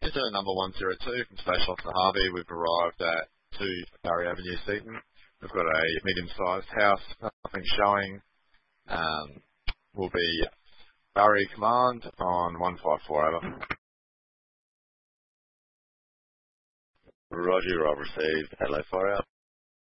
Into number 102 from Station to Harvey, we've arrived at 2 Barry Avenue, Seaton. We've got a medium-sized house, nothing showing. Will be Barry Command on 154 over. Roger, Rob received. Hello, 4 out.